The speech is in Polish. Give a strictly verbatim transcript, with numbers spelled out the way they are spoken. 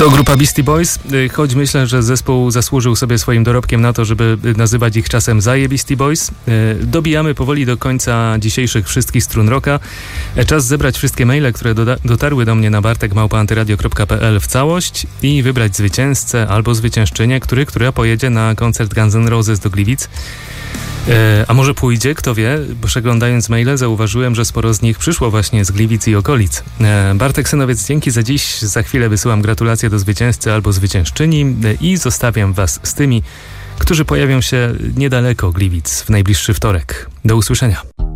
To grupa Beastie Boys, choć myślę, że zespół zasłużył sobie swoim dorobkiem na to, żeby nazywać ich czasem zaje Beastie Boys. Dobijamy powoli do końca dzisiejszych wszystkich strun rocka. Czas zebrać wszystkie maile, które doda- dotarły do mnie na bartek małpa antyradio kropka p l w całość i wybrać zwycięzcę albo zwyciężczynię, który, która pojedzie na koncert Guns N' Roses do Gliwic. E, a może pójdzie, kto wie, bo przeglądając maile zauważyłem, że sporo z nich przyszło właśnie z Gliwic i okolic. E, Bartek Synowiec, dzięki za dziś. Za chwilę wysyłam gratulacje do zwycięzcy albo zwyciężczyni e, i zostawiam was z tymi, którzy pojawią się niedaleko Gliwic w najbliższy wtorek. Do usłyszenia.